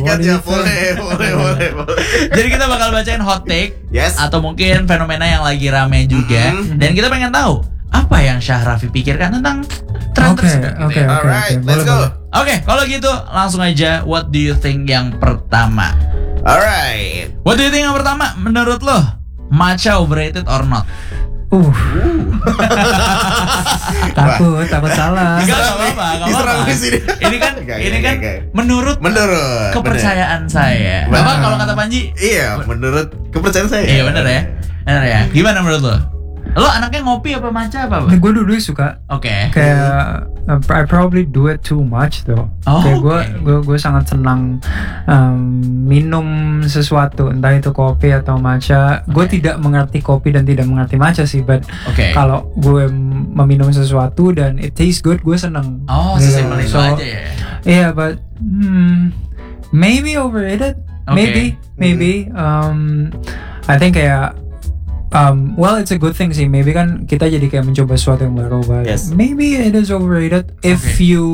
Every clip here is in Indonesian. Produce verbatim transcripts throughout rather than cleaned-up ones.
Singkat ya, boleh, boleh, boleh, boleh. Jadi kita bakal bacain hot take, yes, atau mungkin fenomena yang lagi rame juga, mm-hmm. dan kita pengen tahu apa yang Syahrafi pikirkan tentang tren Oke, tersebut. oke, oke. Alright, let's go. Oke, kalau gitu langsung aja. What do you think yang pertama? Alright. What do you think yang pertama? Menurut lo, matcha overrated or not? Uh. takut, takut salah. Gak apa-apa, gak apa-apa. Ini kan, Gak, ini gak, kan gak. menurut, menurut kepercayaan bener. saya. Bener. Apa kalau kata Panji? Iya, menurut kepercayaan saya. Iya benar ya, benar ya. Gimana menurut lo? Lo anaknya ngopi apa matcha apa? Gue dulu suka. Oke. Okay. Kayak uh, I probably do it too much though. Oh, kayak gue okay. gue gue sangat senang um, minum sesuatu, entah itu kopi atau matcha. Okay. Gue tidak mengerti kopi dan tidak mengerti matcha sih, but okay. kalau gue meminum sesuatu dan it tastes good, gue seneng. Oh, sesimpel itu aja ya. Iya, yeah, but hmm, maybe overrated. Okay. Maybe, maybe. Um, I think kayak Um, well, it's a good thing sih. Maybe kan kita jadi kayak mencoba sesuatu yang baru, but yes. maybe it is overrated if okay. you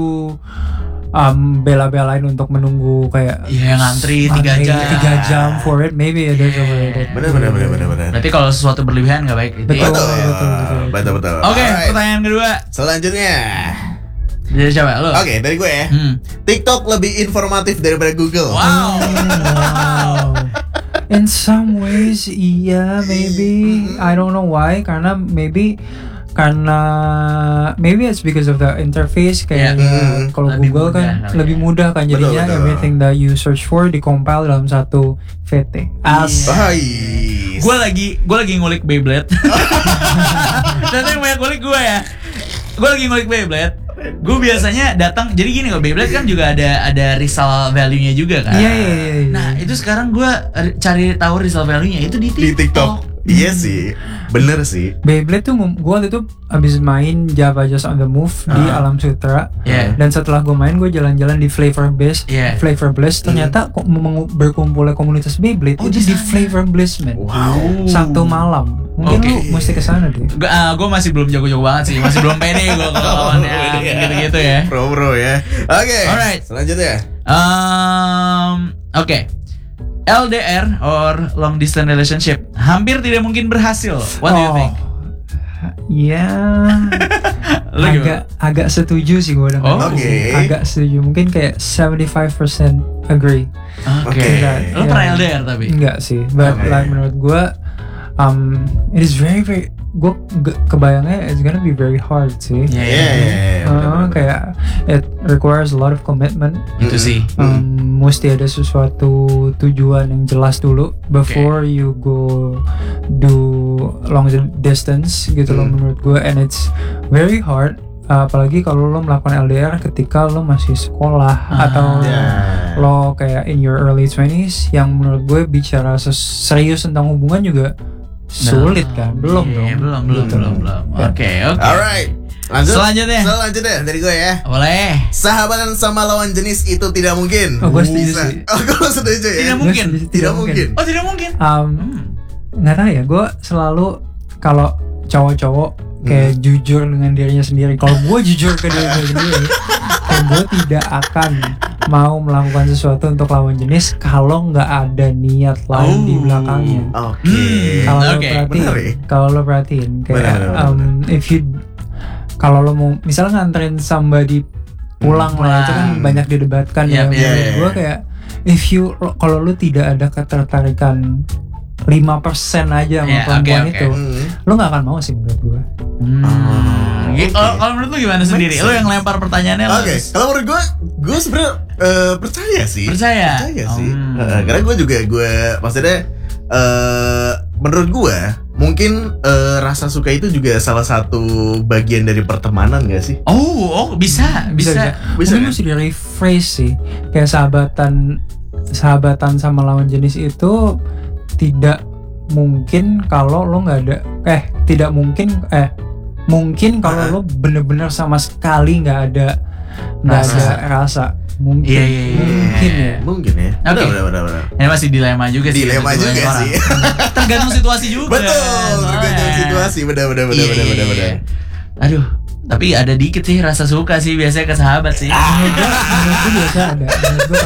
um, bela-belain untuk menunggu kayak yeah, ngantri tiga jam, tiga jam for it. Maybe it is overrated. Benar, benar, benar, benar, benar. Berarti kalau sesuatu berlebihan nggak baik. Betul, ya? betul, betul, betul, betul, betul. Oke, okay, right. pertanyaan kedua. Selanjutnya. Jadi coba lo. Oke, okay, dari gue ya. Hmm. TikTok lebih informatif daripada Google. Wow. Wow. In some ways, iya, maybe. I don't know why. Karena maybe karena maybe it's because of the interface kayak yeah. kalau Lebih Google mudah, kan ya. lebih mudah kan jadinya betul, betul. everything that you search for di-compile dalam satu V T. As Baik. Gue lagi gue lagi ngulik Beyblade. Dan yang banyak ngulik gue ya. Gue lagi ngulik Beyblade. Gue biasanya datang, jadi gini kok, Beyblade kan juga ada ada resale value-nya juga kan. Iya iya iya. Nah itu sekarang gue cari tahu resale value-nya itu di TikTok. Di TikTok. Iya sih, bener sih. Beyblade tuh gue waktu itu abis main Java Just on the Move uh. di Alam Sutra. Yeah. Dan setelah gue main gue jalan-jalan di Flavor Bliss. Yeah. Flavor Bliss ternyata mm. mengu- berkumpulnya komunitas Beyblade oh, itu di Flavor Bliss, man. Wow. Sabtu malam. Mungkin okay. lu mesti kesana deh. Gue uh, gue masih belum jago-jago banget sih, masih belum pede gue kalau lawan yang gitu-gitu ya. Pro-pro ya. Oke. Okay. Alright. Selanjutnya. Um, Oke. Okay. L D R or long distance relationship hampir tidak mungkin berhasil. What do you think? Ya, agak agak setuju sih gue dengan oh, itu. Okay. Agak setuju. Mungkin kayak seventy-five percent agree. Oke. Okay. Okay. Lo pernah L D R tapi? Enggak sih. But okay. like menurut gue, um, it is very very. Gue kebayangnya it's gonna be very hard sih. Iya. Yeah, yeah, yeah, uh, kayak it requires a lot of commitment. Itu sih. Um, mesti ada sesuatu tujuan yang jelas dulu before okay. you go do long distance gitu mm. loh menurut gue, and it's very hard. Uh, apalagi kalau lo melakukan L D R ketika lo masih sekolah ah, atau yeah. lo kayak in your early twenties, yang menurut gue bicara serius tentang hubungan juga sulit kan, belum yeah, dong, belum belum gitu. belum belum. Oke oke. Alright. Lanjut. Selanjutnya. Selanjutnya dari gue ya. Boleh. Sahabatan sama lawan jenis itu tidak mungkin. Oh, gue setuju Bisa. sih. Oh, gue setuju ya. Tidak mungkin. Setuju, Tidak, tidak mungkin. Oh tidak mungkin. Um, nggak tahu ya, gue selalu kalau cowok-cowok kayak hmm. jujur dengan dirinya sendiri. Kalau gue jujur ke dirinya sendiri, kayak gue tidak akan mau melakukan sesuatu untuk lawan jenis kalau nggak ada niat lain oh. di belakangnya. Oke. Okay. Kalau okay. lo perhatiin, kalau lo perhatiin kayak benar, benar, um, benar. if you kalau lo mau misalnya nganterin somebody pulang hmm, lah, itu kan banyak didebatkan yep, ya. Yeah, menurut yeah, gue kayak if you kalau lo tidak ada ketertarikan lima persen aja sama yeah, perempuan okay, okay. itu, hmm. lo gak akan mau sih menurut gue. Hmm. Oh, okay. Kalau kalau menurut lu gimana sendiri? Lu yang lempar pertanyaannya. Oke, okay. Kalau menurut gue, gue sebenarnya uh, percaya sih. Percaya. Percaya sih. Hmm. Uh, karena gue juga gue maksudnya uh, menurut gue mungkin uh, rasa suka itu juga salah satu bagian dari pertemanan gak sih? Oh, oh bisa, bisa. Bisa, bisa mungkin kan? mesti di rephrase sih. Kayak sahabatan sahabatan sama lawan jenis itu tidak mungkin kalau lo nggak ada eh tidak mungkin eh mungkin kalau uh-huh. lo bener-bener sama sekali nggak ada nggak ada rasa mungkin yeah, yeah, yeah. mungkin ya mungkin ya Oke. Okay. Ini masih dilema juga sih. Dilema juga orang. sih. Tergantung situasi juga. Betul, tergantung situasi. Benar benar benar yeah, benar benar benar. Aduh, tapi ada dikit sih rasa suka sih biasanya ke sahabat sih. menurut gue menurut gue biasa ada menurut gue